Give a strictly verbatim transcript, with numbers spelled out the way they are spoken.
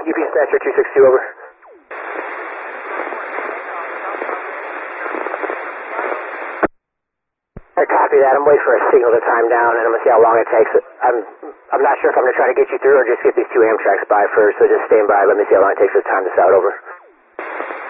U P Dispatcher two six two, over. I copy that. I'm waiting for a signal to time down, and I'm going to see how long it takes. I'm I'm not sure if I'm going to try to get you through or just get these two Amtraks by first, so just stand by. Let me see how long it takes for the time this out, over.